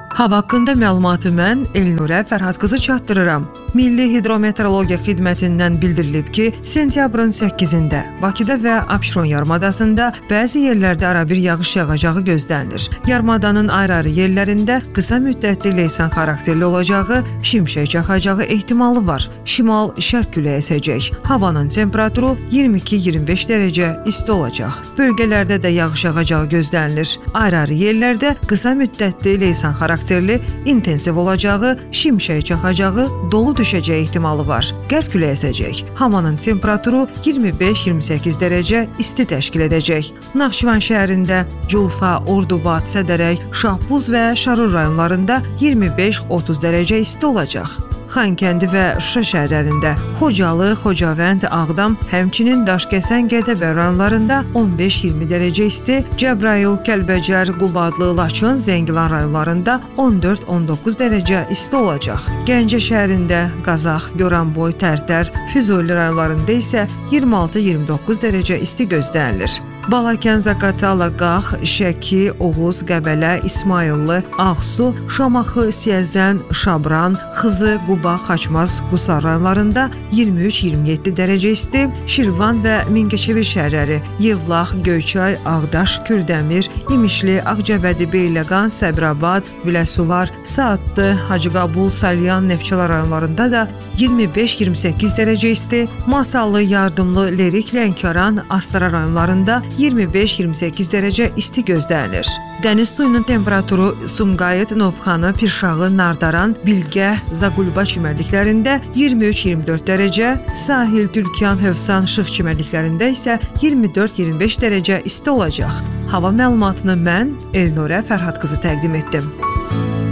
Hava haqqında məlumatı mən Elnurə Fərhad qızı çatdırıram. Milli Hidrometeorologiya Xidmətindən bildirilib ki, sentyabrın 8-də Bakıda və Abşeron yarımadasında bəzi yerlərdə arabir yağış yağacağı gözlənilir. Yarımadanın ayrı-ayrı yerlərində qısa müddətli leysan xarakterli olacağı, şimşək çaxacağı ehtimalı var. Şimal-şərq küləyi əsəcək. Havanın temperaturu 22-25 dərəcə isti olacaq. Bölgələrdə də yağış yağacağı gözlənilir. Ayrı-ayrı yerlərdə qısa müddətli leysan xarakterli, intensiv olacağı, şimşək çaxacağı, dolu düşəcəyi ehtimalı var. Qərb küləyi əsəcək. Havanın temperaturu 25-28 dərəcə isti təşkil edəcək. Naxçıvan şəhərində Culfa, Ordubad, Sədərək, Şahbuz və Şarur rayonlarında 25-30 dərəcə isti olacaq. Xankəndi və Şuşa şəhərlərində, Xocalı, Xocavənd, Ağdam, həmçinin Daşkəsən, Gədəbəy rayonlarında 15-20 dərəcə isti, Cəbrayıl, Kəlbəcər, Qubadlı, Laçın, Zəngilan rayonlarında 14-19 dərəcə isti olacaq. Gəncə şəhərində, Qazax, Goranboy, Tərtər, Füzuli rayonlarında isə 26-29 dərəcə isti gözlənilir. Balakən, Zaqatala, Qax, Şəki, Oğuz, Qəbələ, İsmayıllı, Ağsu, Şamaxı, Siyəzən, Şabran, Xızı, Quba, Xaçmaz, Qusar rayonlarında 23-27 dərəcə isti, Şirvan və Mingəçevir şəhərləri, Yevlax, Göyçay, Ağdaş, Kürdəmir, İmişli, Ağcabədi, Beyləqan, Səbrabad, Biləsuvar, Saatlı, Hacıqabul, Salyan, Neftçala rayonlarında da 25-28 dərəcə isti, Masallı, Yardımlı, Lerik, Lənkəran, Astara rayonlarında 25-28 dərəcə isti gözlənilir. Dəniz suyunun temperaturu Sumqayıt, Novxanı, Pirşağı, Nardaran, Bilgə, Zaqulba çimərliklərində 23-24 dərəcə, Sahil, Türkan, Hövsan, Şıx çimərliklərində isə 24-25 dərəcə isti olacaq. Hava məlumatını mən Elnurə Fərhad qızı təqdim etdim.